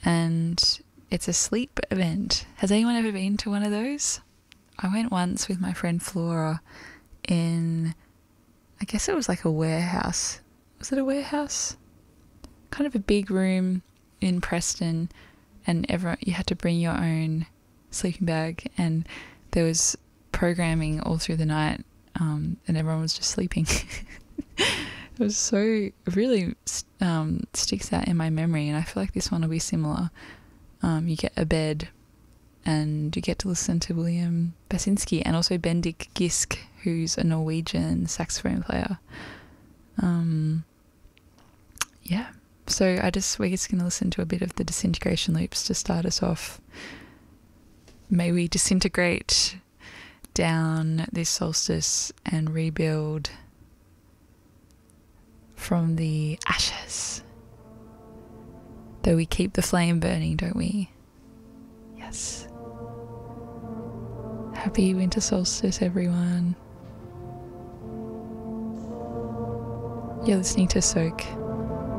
and it's a sleep event. Has anyone ever been to one of those? I went once with my friend Flora in, I guess it was like a warehouse. Was it a warehouse? Kind of a big room in Preston, and you had to bring your own sleeping bag, and there was programming all through the night, and everyone was just sleeping. It was so, really sticks out in my memory, and I feel like this one will be similar. You get a bed and you get to listen to William Basinski and also Bendik Gisk, who's a Norwegian saxophone player. Yeah, so we're just going to listen to a bit of the Disintegration Loops to start us off. May we disintegrate down this solstice and rebuild from the ashes. Though we keep the flame burning, don't we? Yes. Happy winter solstice, everyone. You're listening to Soak.